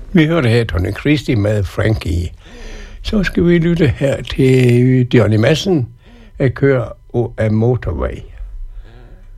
Vi hørte her Tony Christie med Frankie. Så skal vi lytte her til Johnny Madsen, at køre af Motorway.